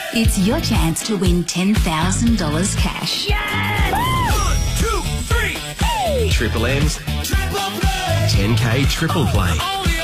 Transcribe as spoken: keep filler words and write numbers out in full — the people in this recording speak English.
It's your chance to win ten thousand dollars cash. Yes! One, two, three. Hey! Triple M's Triple play. ten K triple play. Only